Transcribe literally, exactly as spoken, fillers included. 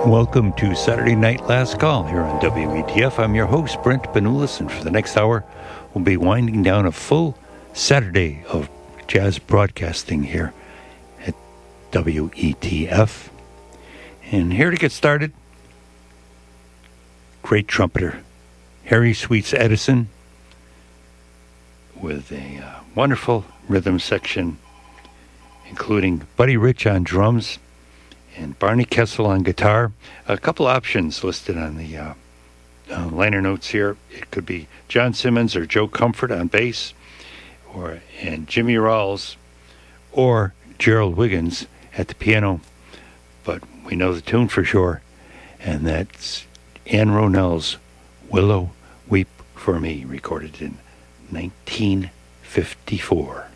Welcome to Saturday Night Last Call here on W E T F. I'm your host, Brent Benulis, and for the next hour, we'll be winding down a full Saturday of jazz broadcasting here at W E T F. And here to get started, great trumpeter Harry Sweets Edison with a uh, wonderful rhythm section, including Buddy Rich on drums and Barney Kessel on guitar. A couple options listed on the uh, uh, liner notes here. It could be John Simmons or Joe Comfort on bass, or and Jimmy Rawls or Gerald Wiggins at the piano. But we know the tune for sure, and that's Ann Ronell's Willow Weep for Me, recorded in nineteen fifty-four.